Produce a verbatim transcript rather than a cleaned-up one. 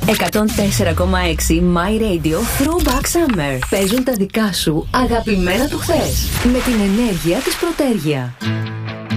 εκατόν τέσσερα κόμμα έξι My Radio Throwback Summer. Παίζουν τα δικά σου αγαπημένα του χθες. Με την ενέργεια της Πρωτέργεια.